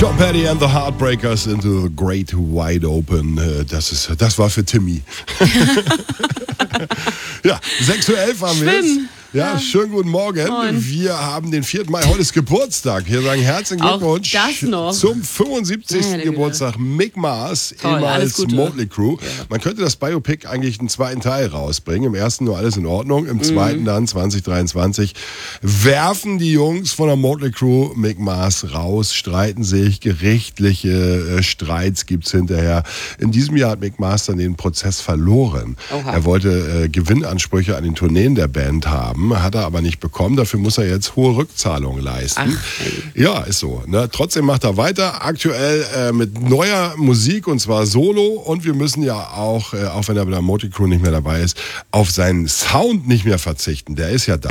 Tom Petty and the Heartbreakers into the Great Wide Open. Das war für Timmy. Ja, 6:11 haben wir jetzt. Ja, schönen guten Morgen. Moin. Wir haben den 4. Mai, heute ist Geburtstag. Wir sagen herzlichen Glückwunsch zum 75. Geburtstag Mick Mars, ehemals Motley Crue. Ja. Man könnte das Biopic eigentlich einen zweiten Teil rausbringen. Im ersten nur alles in Ordnung, im zweiten dann 2023 werfen die Jungs von der Motley Crue Mick Mars raus, streiten sich, gerichtliche Streits gibt's hinterher. In diesem Jahr hat Mick Mars dann den Prozess verloren. Oha. Er wollte Gewinnansprüche an den Tourneen der Band haben. Hat er aber nicht bekommen. Dafür muss er jetzt hohe Rückzahlungen leisten. Ja, ist so. Ne? Trotzdem macht er weiter. Aktuell mit neuer Musik und zwar Solo. Und wir müssen ja auch wenn er bei der Motley Crue nicht mehr dabei ist, auf seinen Sound nicht mehr verzichten. Der ist ja da.